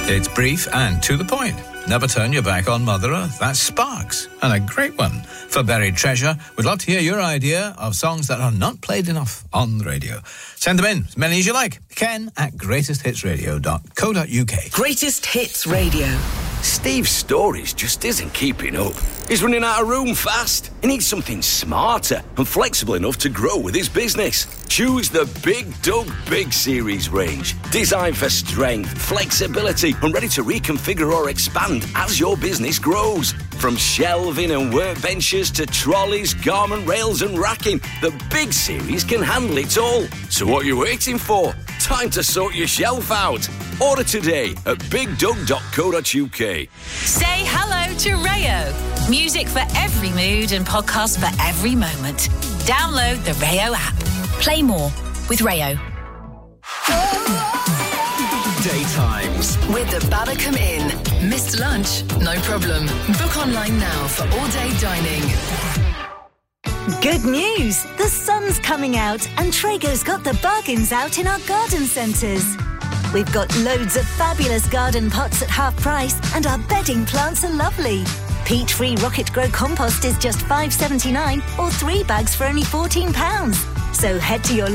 It's brief and to the point. Never turn your back on Mother Earth. That's Sparks, and a great one. For Buried Treasure, we'd love to hear your idea of songs that are not played enough on the radio. Send them in, as many as you like. Ken at greatesthitsradio.co.uk. Greatest Hits Radio. Steve's storage just isn't keeping up. He's running out of room fast. He needs something smarter and flexible enough to grow with his business. Choose the Big Doug Big Series range. Designed for strength, flexibility and ready to reconfigure or expand as your business grows. From shelving and workbenches to trolleys, garment rails and racking, the Big Series can handle it all. So what are you waiting for? Time to sort your shelf out. Order today at bigdoug.co.uk. Say hello to Rayo. Music for every mood and podcast for every moment. Download the Rayo app. Play more with Rayo. Daytimes With the Babacom Inn. Missed lunch? No problem. Book online now for all-day dining. Good news! The sun's coming out and Traeger's got the bargains out in our garden centres. We've got loads of fabulous garden pots at half price and our bedding plants are lovely. Peat-free Rocket Grow compost is just $5.79 or 3 bags for only £14. So head to your